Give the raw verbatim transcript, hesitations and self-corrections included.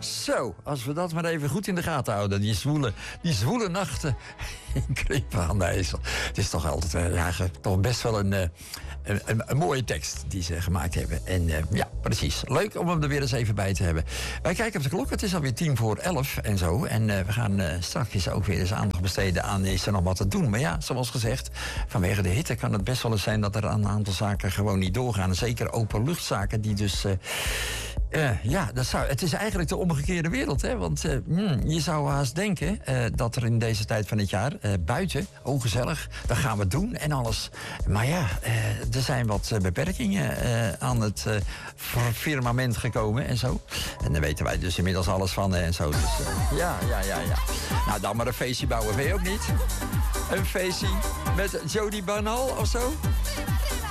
Zo, als we dat maar even goed in de gaten houden. Die zwoele, die zwoele nachten in Krippen aan de IJssel. Het is toch altijd uh, ja, toch best wel een, uh, een, een, een mooie tekst die ze gemaakt hebben. En uh, ja, precies. Leuk om hem er weer eens even bij te hebben. Wij kijken op de klok. Het is alweer tien voor elf en zo. En uh, we gaan uh, straks ook weer eens aandacht besteden aan is er nog wat te doen. Maar ja, zoals gezegd, vanwege de hitte kan het best wel eens zijn dat er een aantal zaken gewoon niet doorgaan. Zeker openluchtzaken die dus... Uh, Uh, ja, dat zou, het is eigenlijk de omgekeerde wereld. Hè? Want uh, mm, je zou haast denken uh, dat er in deze tijd van het jaar uh, buiten, oh gezellig, dat gaan we doen en alles. Maar ja, uh, er zijn wat uh, beperkingen uh, aan het uh, firmament gekomen en zo. En daar weten wij dus inmiddels alles van en zo. Dus uh, ja, ja, ja, ja. Nou, dan maar een feestje bouwen, weet je ook niet? Een feestje met Jody Banal of zo?